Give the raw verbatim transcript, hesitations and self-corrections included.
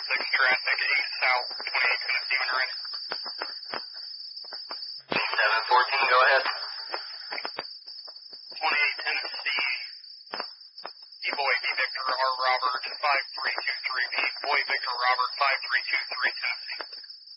six traffic, eight south, twenty-eight Tennessee when you're ready. seven fourteen, go ahead. twenty-eight Tennessee, D-Boy, B Victor, R Robert, five three two three, B Boy Victor Robert, five three two three Tennessee.